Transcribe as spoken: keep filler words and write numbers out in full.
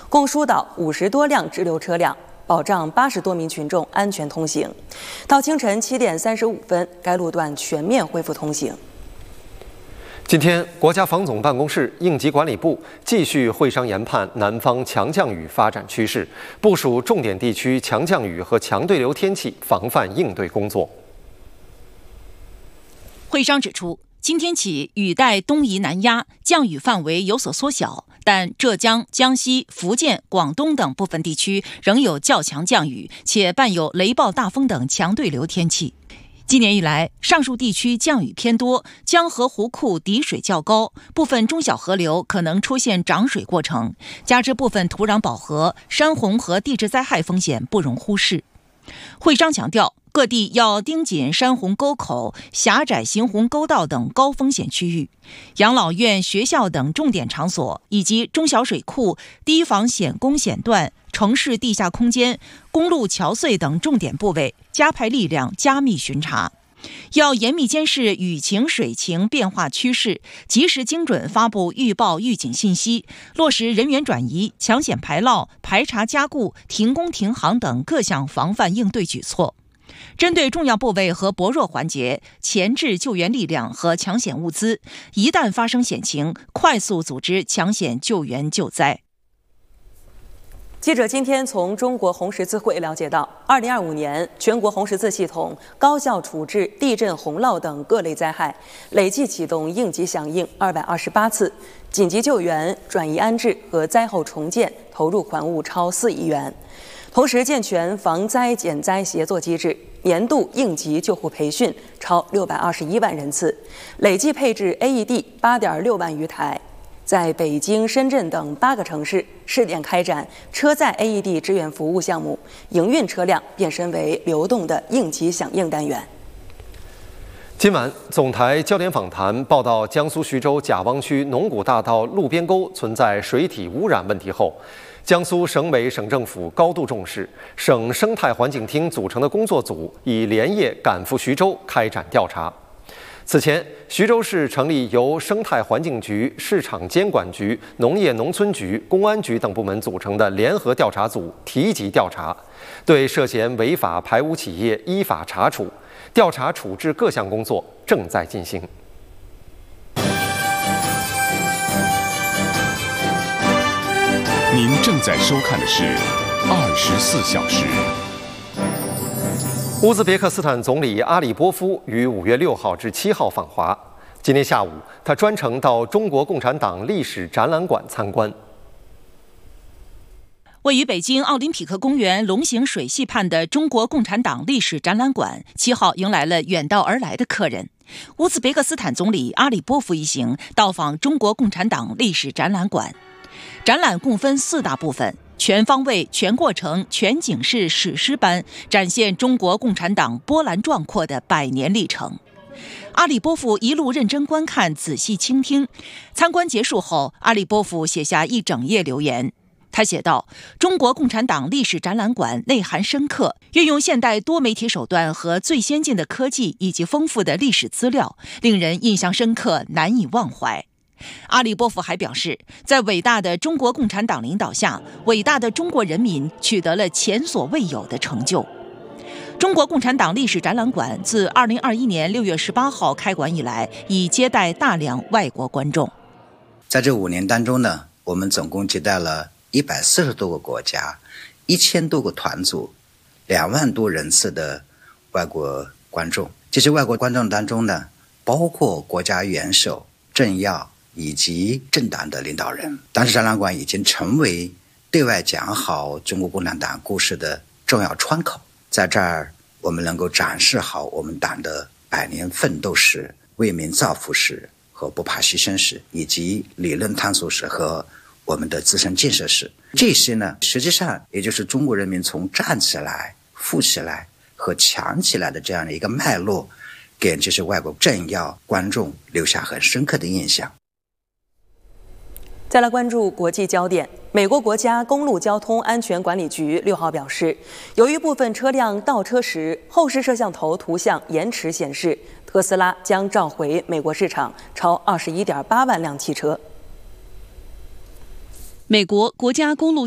共疏导五十多辆滞留车辆，保障八十多名群众安全通行。到清晨七点三十五分，该路段全面恢复通行。 今天，国家防总办公室、应急管理部继续会商研判南方强降雨发展趋势，部署重点地区强降雨和强对流天气防范应对工作。 会商指出，今天起雨带东移南压，降雨范围有所缩小，但浙江、江西、福建、广东等部分地区仍有较强降雨，且伴有雷暴大风等强对流天气。今年以来，上述地区降雨偏多，江河湖库底水较高，部分中小河流可能出现涨水过程，加之部分土壤饱和，山洪和地质灾害风险不容忽视。会商强调，各地要盯紧山洪沟口、狭窄行洪沟道等高风险区域，养老院、学校等重点场所以及中小水库、堤防险工险段、城市地下空间、公路桥隧等重点部位加派力量加密巡查，要严密监视雨情水情变化趋势，及时精准发布预报预警信息，落实人员转移、抢险排涝、排查加固、停工停航等各项防范应对举措。针对重要部位和薄弱环节，前置救援力量和抢险物资，一旦发生险情，快速组织抢险救援救灾。 记者今天从中国红十字会了解到，二零二五年全国红十字系统高效处置地震、洪涝等各类灾害，累计启动应急响应二百二十八次，紧急救援、转移安置和灾后重建投入款物超四亿元。同时健全防灾减灾协作机制，年度应急救护培训超六百二十一万人次，累计配置 A E D 八点六万余台。在北京、深圳等八个城市试点开展车载 A E D 支援服务项目，营运车辆变身为流动的应急响应单元。 今晚，总台焦点访谈报道江苏徐州贾汪区农古大道路边沟存在水体污染问题后，江苏省委省政府高度重视，省生态环境厅组成的工作组已连夜赶赴徐州开展调查。此前，徐州市成立由生态环境局、市场监管局、农业农村局、公安局等部门组成的联合调查组提级调查，对涉嫌违法排污企业依法查处，调查处置各项工作正在进行。 您正在收看的是二十四小时。 乌兹别克斯坦总理阿里波夫于五月六号至七号访华。今天下午，他专程到中国共产党历史展览馆参观。 位于北京奥林匹克公园龙形水系畔的中国共产党历史展览馆，七号迎来了远道而来的客人。乌兹别克斯坦总理阿里波夫一行到访中国共产党历史展览馆。展览共分四大部分，全方位、全过程、全景式史诗般展现中国共产党波澜壮阔的百年历程。阿里波夫一路认真观看，仔细倾听。参观结束后，阿里波夫写下一整页留言。他写道：中国共产党历史展览馆内涵深刻，运用现代多媒体手段和最先进的科技以及丰富的历史资料，令人印象深刻，难以忘怀。阿里波夫还表示，在伟大的中国共产党领导下，伟大的中国人民取得了前所未有的成就。中国共产党历史展览馆自二零二一年六月十八号开馆以来，已接待大量外国观众。 在这五年当中呢，我们总共接待了一百四十多个国家，一千多个团组，两万多人次的外国观众。这些外国观众当中呢，包括国家元首、政要以及政党的领导人。当时展览馆已经成为对外讲好中国共产党故事的重要窗口，在这儿我们能够展示好我们党的百年奋斗史、为民造福史和不怕牺牲史，以及理论探索史和我们的自身建设史。这些呢，实际上也就是中国人民从站起来、富起来和强起来的这样的一个脉络，给这些外国政要观众留下很深刻的印象。 再来关注国际焦点。美国国家公路交通安全管理局六号表示，由于部分车辆倒车时后视摄像头图像延迟显示，特斯拉将召回美国市场超二十一点八万辆汽车。 美国国家公路